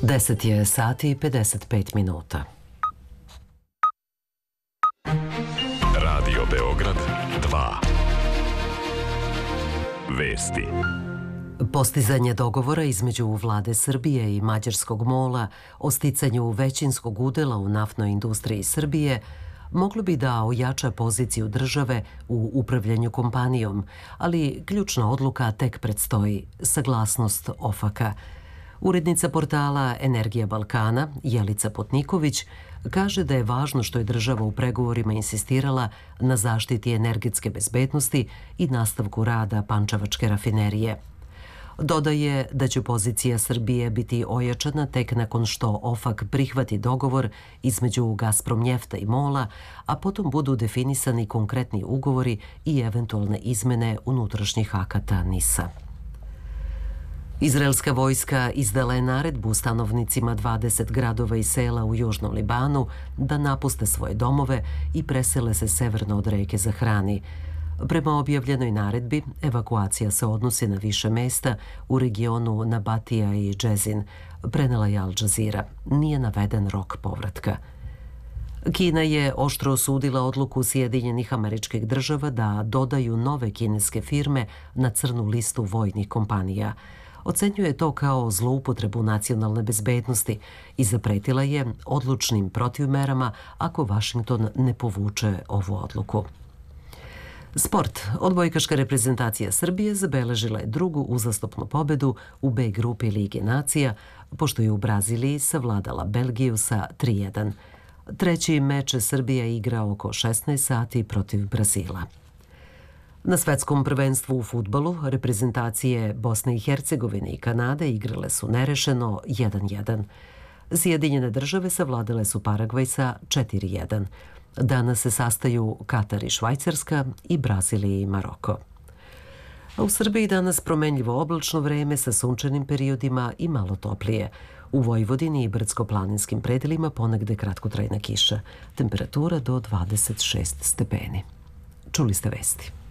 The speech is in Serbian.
10 je sati i 55 minuta. Radio Beograd 2. Vesti. Postizanje dogovora između vlade Srbije i mađarskog MOL-a o sticanju većinskog udela u naftnoj industriji Srbije moglo bi da ojača poziciju države u upravljanju kompanijom, ali ključna odluka tek predstoji, saglasnost OFAK-a. Urednica portala Energija Balkana, Jelica Potniković, kaže da je važno što je država u pregovorima insistirala na zaštiti energetske bezbednosti i nastavku rada pančevačke rafinerije. Dodaje da će pozicija Srbije biti ojačana tek nakon što OFAK prihvati dogovor između Gazprom Njefta i MOL-a, a potom budu definisani konkretni ugovori i eventualne izmene unutrašnjih akata NIS-a. Izraelska vojska izdala je naredbu stanovnicima 20 gradova i sela u Južnom Libanu da napuste svoje domove i presele se severno od reke Zahrani. Prema objavljenoj naredbi, evakuacija se odnosi na više mesta u regionu Nabatija i Džezin, prenela je Al Jazeera. Nije naveden rok povratka. Kina je oštro osudila odluku Sjedinjenih Američkih Država da dodaju nove kineske firme na crnu listu vojnih kompanija. Ocenjuje to kao zloupotrebu nacionalne bezbednosti i zapretila je odlučnim protivmerama ako Vašington ne povuče ovu odluku. Sport. Odbojkaška reprezentacija Srbije zabeležila je drugu uzastopnu pobedu u B grupi Lige nacija, pošto je u Braziliji savladala Belgiju sa 3:1. Treći meč Srbija igra oko 16 sati protiv Brazila. Na svetskom prvenstvu u fudbalu reprezentacije Bosne i Hercegovine i Kanade igrale su nerešeno 1:1. Sjedinjene države savladale su Paragvaj sa 4:1. Danas se sastaju Katar i Švajcarska i Brazil i Maroko. A u Srbiji danas promenljivo oblačno vreme sa sunčanim periodima i malo toplije. U Vojvodini i brdsko-planinskim predelima ponegde kratkotrajna kiša. Temperatura do 26 stepeni. Čuli ste vesti.